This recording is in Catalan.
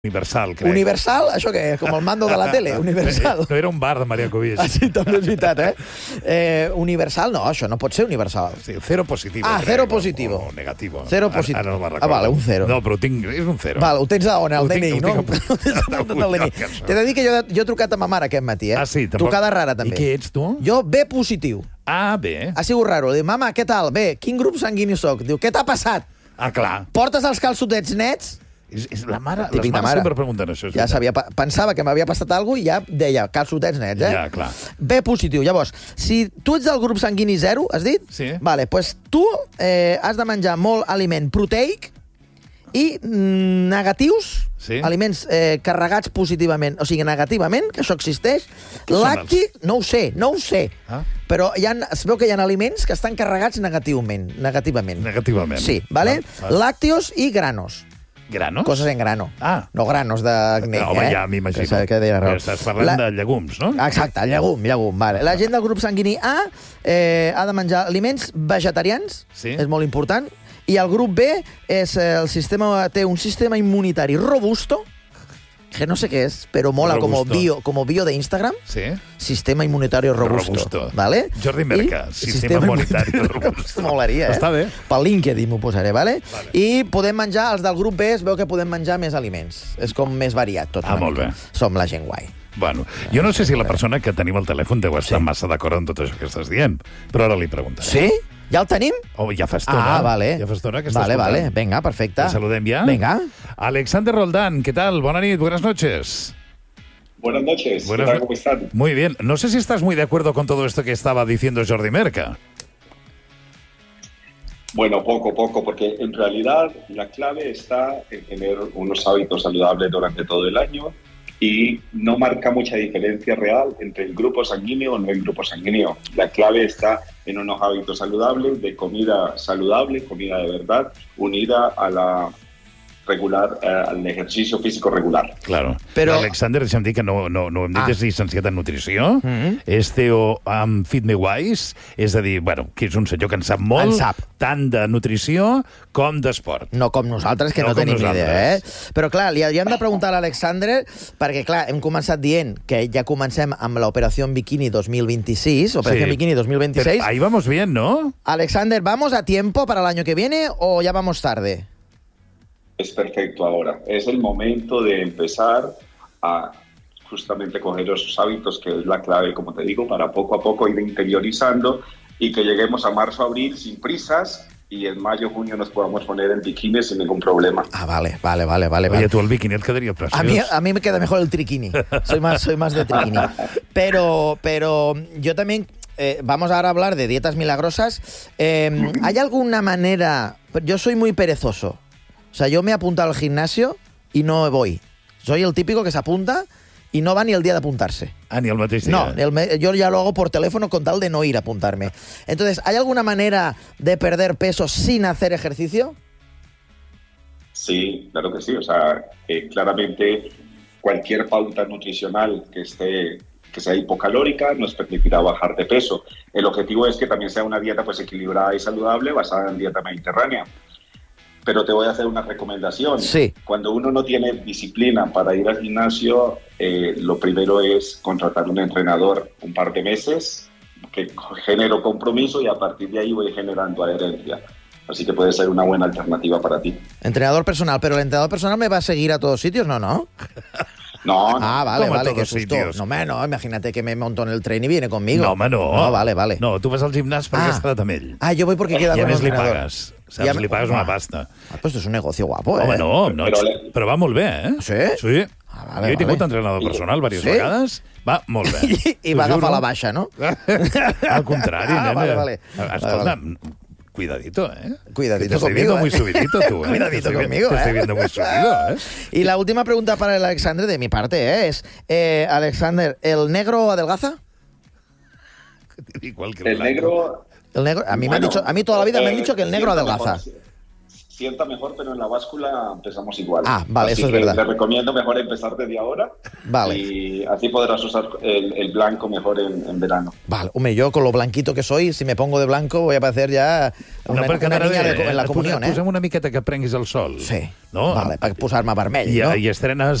Universal, crec. Universal? Això què és? Com el mando de la tele? Universal. No era un bar de Maria Covís. Ah, sí, també és veritat, Universal? No, això no pot ser universal. Sí, cero positivo. Ah, crec, cero positivo. O negativo. Cero positivo. Ara no me'n recordo. Vale, un cero. No, però és un cero. Val, ho tens a on? Al DNI, no? Ho tinc Al DNI. T'he de dir que jo he trucat a ma mare aquest matí, Ah, sí? Trucada rara, també. I què ets, tu? Jo, B positiu. Ah, bé. Ha sigut raro. Diu, mama, què tal? Bé, quin grup sanguini soc? Diu, què t'ha passat? Ah, clar. Portes els calçotets nets? La mare, les Típic de mares mare. sempre pregunten això. Ja sabia, pensava que m'havia passat alguna cosa i ja deia calçotets nets, Ja, clar. B positiu. Llavors, si tu ets del grup sanguini 0, has dit? Sí. Vale, pues tu has de menjar molt aliment proteic i negatius, Sí. aliments carregats positivament, o sigui, negativament, que això existeix. Què són Làctic, no ho sé. Ah. Però es veu que hi ha aliments que estan carregats negativament. Negativament. Sí, vale? Val. Lácteos i granos. Granos? Coses en grano. Ah. No granos d'acné, Home, ja m'imagino. Que deia raó. Estàs parlant de llegums, no? Exacte, llegum. Vale. La gent del grup sanguini A ha de menjar aliments vegetarians, Sí. és molt important, i el grup B té un sistema immunitari robusto, que no sé què és, però mola Robusto. como bio de Instagram. Sí. Sistema inmunitario robusto. ¿Vale? Jordi Merca, sistema inmunitario robusto. Molaria, Està bé. Pel LinkedIn m'ho posaré, vale? I podem menjar, els del grup B es veu que podem menjar més aliments. És com més variat tot. Ah, molt bé. Som la gent guai. Bueno, jo no sé si la persona que tenim al telèfon deu estar massa d'acord amb tot això que estàs dient, però ara li preguntaré. Sí? Ja el tenim? Oh, ja fa estona. Ah, vale. Ja fa estona que estàs Vale. escoltant. Venga, perfecte. ¿La saludem ya? Venga. Alexander Roldán, ¿qué tal? Buenas noches. Buenas noches, ¿qué tal? ¿Cómo están? Muy bien. No sé si estás muy de acuerdo con todo esto que estaba diciendo Jordi Merca. Bueno, poco, porque en realidad la clave está en tener unos hábitos saludables durante todo el año y no marca mucha diferencia real entre el grupo sanguíneo o no el grupo sanguíneo. La clave está en unos hábitos saludables, de comida saludable, comida de verdad, unida a la regular, al ejercicio físico regular. Claro. Però- Alexander, deixa'm dir que no hem dit que és llicenciat en nutrició, és CEO amb Fit Me Wise, és a dir, bueno, que és un senyor que en sap molt, En sap. tant de nutrició com d'esport. No com nosaltres, que No no com tenim idea, nosaltres. Però, clar, li hem de preguntar a l'Alexander, perquè, clar, hem començat dient que ja comencem amb l'Operació Bikini 2026, Operació Bikini 2026. Pero ahí vamos bien, ¿no? Alexander, ¿vamos a tiempo para el año que viene o ya vamos tarde? Es perfecto ahora. Es el momento de empezar a justamente coger esos hábitos, que es la clave, como te digo, para poco a poco ir interiorizando y que lleguemos a marzo, abril sin prisas y en mayo, junio nos podamos poner en bikini sin ningún problema. Ah, vale. Oye, tú el bikini et quedaria preciós. A mí me queda mejor el triquini. Soy más de triquini. Pero yo también... vamos ahora a hablar de dietas milagrosas. ¿Hay alguna manera...? Yo soy muy perezoso. O sea, yo me he apuntado al gimnasio y no voy. Soy el típico que se apunta y no va ni el día de apuntarse. Ah, ni el mateix dia. No, yo ya lo hago por teléfono con tal de no ir a apuntarme. Entonces, ¿hay alguna manera de perder peso sin hacer ejercicio? Sí, claro que sí. O sea, claramente cualquier pauta nutricional que sea hipocalórica nos permitirá bajar de peso. El objetivo es que también sea una dieta pues equilibrada y saludable basada en dieta mediterránea. Pero te voy a hacer una recomendación. Sí. Cuando uno no tiene disciplina para ir al gimnasio, lo primero es contratar un entrenador un par de meses, que genero compromiso y a partir de ahí voy generando adherencia. Así que puede ser una buena alternativa para ti. Entrenador personal, pero el entrenador personal me va a seguir a todos sitios, ¿no? No, Ah, vale, ¿Cómo a qué todos susto. sitios? No, no, imagínate que me monto en el tren y viene conmigo. No, home, no. No, vale. No, tu vas al gimnàs perquè has quedat amb ell. Ah, yo voy porque queda I a con el més li entrenador. pagues. Saps? Li pagues una pasta. Ah, pues esto es un negocio guapo, ¿eh? Home, no, però va molt bé, eh? Sí? Sí. Ah, vale, Jo he tingut vale. entrenador personal diverses Sí? vegades. Va molt bé. I va agafar la baixa, no? Al contrari, Ah, nena. vale. Escolta, cuidadito, ¿eh? Cuidadito te estoy conmigo, viendo muy subidito tú, ¿eh? Cuidadito conmigo, Te ¿eh? estoy viendo muy subido, ¿eh? Y la última pregunta para el Alexander de mi parte es, Alexander, ¿el negro adelgaza? Igual que el negro... El negro, a mí me han Bueno, dicho, a mí toda la vida me han dicho que el negro siempre adelgaza. mejor- sienta mejor, pero en la báscula empezamos igual. Ah, vale, así eso es que verdad. te recomiendo mejor empezar desde ahora. Vale. Y así podrás usar el blanco mejor en verano. Vale, hombre, yo con lo blanquito que soy, si me pongo de blanco voy a parecer ya una niña en la comunión, Posem una miqueta que prenguis el sol. Sí, No? vale, per posar-me vermell, I, no? I estrenes